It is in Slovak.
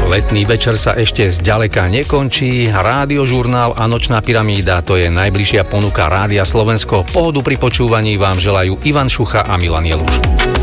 Letný večer sa ešte zďaleka nekončí. Rádiožurnál a Nočná pyramída, to je najbližšia ponuka Rádia Slovensko. Pohodu pri počúvaní vám želajú Ivan Šucha a Milan Jeluš.